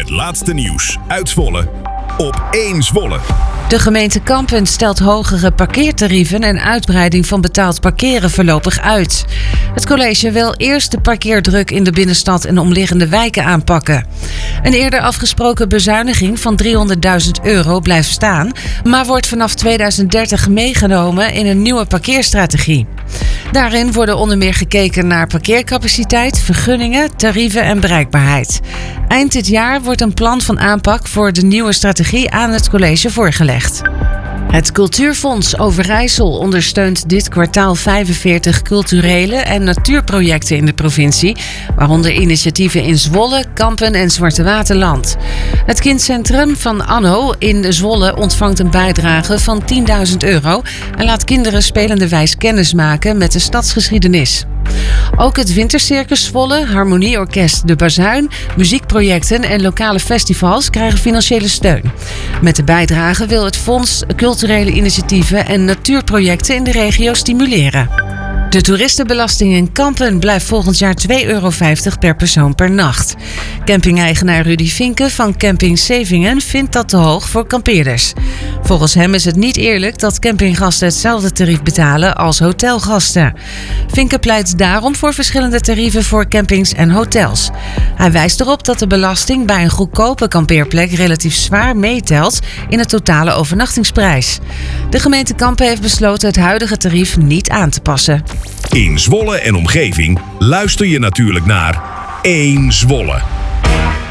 Het laatste nieuws uit Zwolle op 1 Zwolle. De gemeente Kampen stelt hogere parkeertarieven en uitbreiding van betaald parkeren voorlopig uit. Het college wil eerst de parkeerdruk in de binnenstad en omliggende wijken aanpakken. Een eerder afgesproken bezuiniging van €300.000 blijft staan, maar wordt vanaf 2030 meegenomen in een nieuwe parkeerstrategie. Daarin worden onder meer gekeken naar parkeercapaciteit, vergunningen, tarieven en bereikbaarheid. Eind dit jaar wordt een plan van aanpak voor de nieuwe strategie aan het college voorgelegd. Het Cultuurfonds Overijssel ondersteunt dit kwartaal 45 culturele en natuurprojecten in de provincie, waaronder initiatieven in Zwolle, Kampen en Zwarte Waterland. Het kindcentrum van Anno in Zwolle ontvangt een bijdrage van €10.000 en laat kinderen spelenderwijs kennis maken met de stadsgeschiedenis. Ook het Wintercircus Zwolle, Harmonieorkest De Bazuin, muziekprojecten en lokale festivals krijgen financiële steun. Met de bijdrage wil het fonds culturele initiatieven en natuurprojecten in de regio stimuleren. De toeristenbelasting in Kampen blijft volgend jaar €2,50 per persoon per nacht. Camping-eigenaar Rudy Vinke van Camping Sevingen vindt dat te hoog voor kampeerders. Volgens hem is het niet eerlijk dat campinggasten hetzelfde tarief betalen als hotelgasten. Vinke pleit daarom voor verschillende tarieven voor campings en hotels. Hij wijst erop dat de belasting bij een goedkope kampeerplek relatief zwaar meetelt in de totale overnachtingsprijs. De gemeente Kampen heeft besloten het huidige tarief niet aan te passen. In Zwolle en omgeving luister je natuurlijk naar 1 Zwolle.